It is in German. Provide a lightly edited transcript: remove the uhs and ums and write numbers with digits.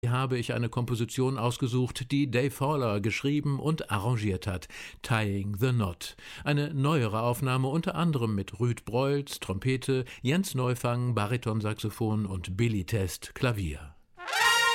habe ich eine Komposition ausgesucht, die Dave Fowler geschrieben und arrangiert hat, Tying the Knot. Eine neuere Aufnahme unter anderem mit Ruud Broyles, Trompete, Jens Neufang, Baritonsaxophon und Billy Test, Klavier.